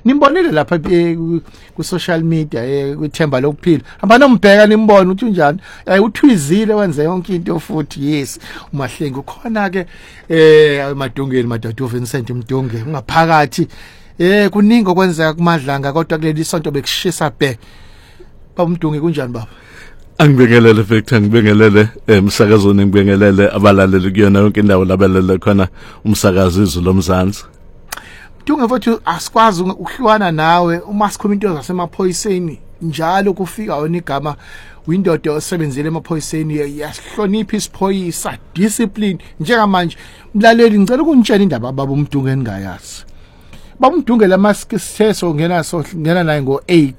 nimbonile lapha ku social media kuThemba Lokuphila hamba nombheka nimbone ukuthi unjani uthwizile wenze yonke into futhi yes uMahlengi ukhona ke emadungeni madodana Vincent Mdunge ungaphakathi kuningi okwenzeka kumadlanga kodwa kuleli sonto bekushisa bhe baMdunge kunjani baba Angibingelele Victor ngibingelele emsakazweni ngibingelele abalaleli kuyona yonke indawo labalele khona umsakazi izwi lomzansi Mdunge futhi asikwazi ukuhlwana nawe uma sikhuluma into zasemaphoyiseni njalo kufika wona igama windodo osebenzile emaphoyiseni yasihlonipha isiphoyisa discipline njengamanje mlaleli ngicela ukunitshela indaba baba uMdunge engayazi baba uMdunge lamaseso ngena naye ngo8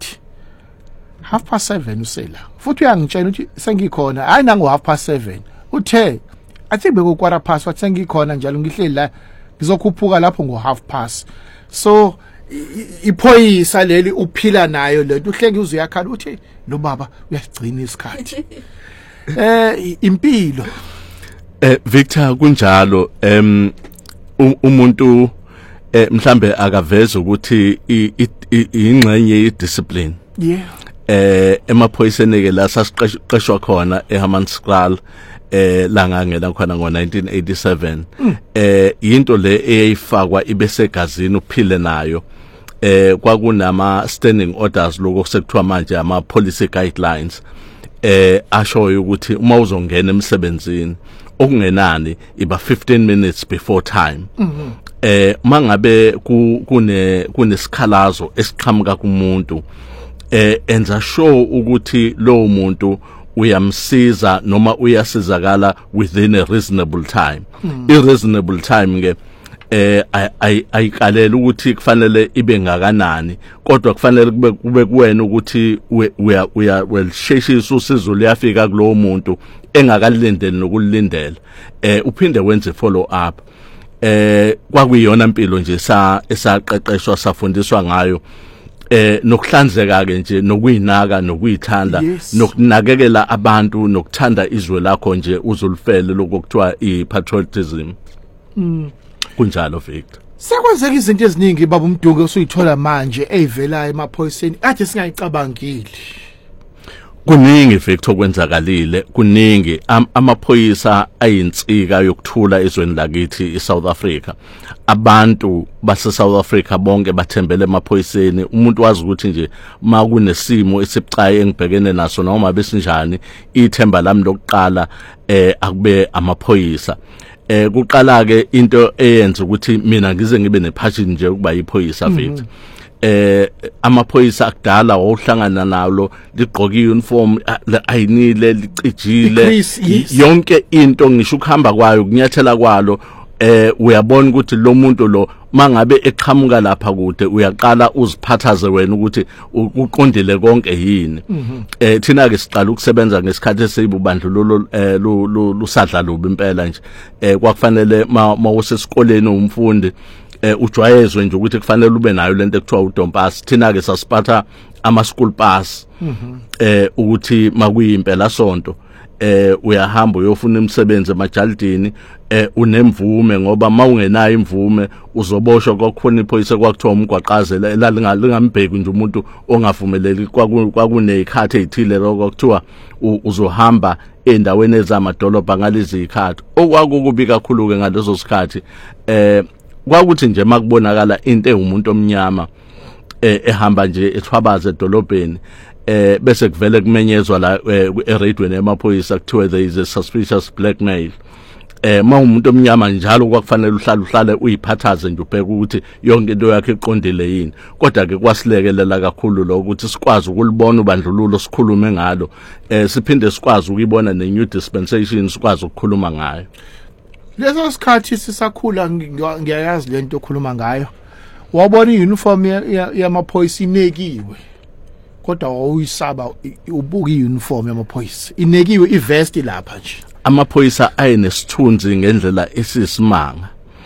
7:30 usela futhi uyangitshela ukuthi sengikhona hayi nango 7:30 uthe athi bekukwara-past wathi sengikhona njalo ngihleli la ngizokhuphuka lapho ngo-1:30 so iphoyisa leli uphila nayo lento uhlenge uzuyakhala uthi lo baba uyasigcina isikhathi impilo Victor kunjalo umuntu mhlambe akaveza ukuthi ingxenye yediscipline emaphoyiseni ke la sasiqeshwa khona eHammanskraal la ngangena khona ngo1987 into le eyayifakwa ibesegazini uphile nayo kwakunama standing orders lokho sekuthiwa manje ama policy guidelines ashoyo ukuthi uma uzongena emsebenzini okungenani iba 15 minutes before time mangabe kunesikhalazo esiqhamuka kumuntu enza sure ukuthi lo muntu uyamsiza noma uyasizakala within a reasonable time i-reasonable time ke ayikalela ukuthi kufanele ibe ngakanani kodwa kufanele kube kuwena ukuthi uyasheshisa usizo liyafika kulowo muntu engakalindeli nokulindela uphinde wenze follow up kwakuyona impilo nje esaqeqeshwa safundiswa ngayo nokuhlanzeka ke nje nokuyinaka nokuyithanda nokunakekela abantu nokuthanda izwe lakho nje uzulufele lokuthiwa ipatriotism kunjalo Victor sekwenzeka izinto eziningi baba uMdunge usuyithola manje eyivelayo emaphoyiseni ade singayicabangile kuningi Victor kwenzakalile kuningi amaphoyisa ayinsika yokuthula ezweni lakithi eSouth Africa abantu base South Africa bonke bathembele emaphoyiseni umuntu wazi ukuthi nje makunesimo esibucayi engibhekene naso noma besinjani ithemba lami lokuqala akube amaphoyisa kuqala ke into eyenza ukuthi mina ngize ngibe nepassion nje ukuba yiphoyisa Victor amaphoyisa akudala wawuhlangana nalo ligqoka iuniform ayinile licijile yonke into ngisho ukuhamba kwayo kunyathela kwalo uyabona ukuthi lo muntu lo mangabe eqhamuka lapha kude uyaqala uziphathaze wena ukuthi uqondile konke yini thina ke siqala ukusebenza ngesikhathi esibubandlululo lusadla lubi impela nje kwakufanele mawusesikoleni umfundi ujwayezwe nje ukuthi kufanele ube nayo lento ekuthiwa uDompass thina ke sasiphatha ama school pass ukuthi makuyimpela sonto uyahamba uyofuna imisebenzi emajalidini unemvume ngoba mawungenayo imvume uzoboshwa kwakhona iphoyisa kwakuthiwa umgwaqazela elingambheki nje umuntu ongavumeleli kwakunezikhathi ezithile lokho kuthiwa uzohamba endaweni ezamadolobha ngalezi izikhathi okwakukubi kakhulu ke ngalezo sikhathi kwakuthi nje makubonakala into engumuntu omnyama ehamba nje ethwabaza edolobheni bese kuvele kumenyezwa la eradweni emaphoyisa kuthiwa there is a suspicious black male umuntu omnyama njalo kwakufanele uhlale uyiphathaze nje ubheka ukuthi yonke into yakhe iqondile yini kodwa ke kwasilekelela kakhulu lo ukuthi sikwazi ukulibona ubandlululo sikhulume ngalo siphinde sikwazi ukuyibona ne new dispensation sikwazi ukukhuluma ngayo leso sikhathi sisakhula ngiyayazi lento okhuluma ngayo wabona iuniform yamaphoyisa inekiwe kodwa wawuyisaba ubuka iuniform yamaphoyisa inekiwe ivest lapha nje amaphoyisa ayenesithunzi ngendlela esisimanga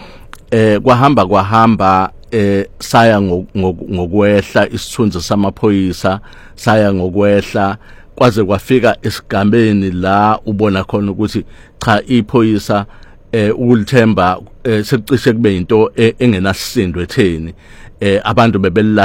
kwahamba saya ngokwehla isithunzi samaphoyisa saya ngokwehla kwaze kwafika esigambeni la ubona khona ukuthi cha iphoyisa ulithemba sekucishe kube into engenasisindo etheni abantu bebela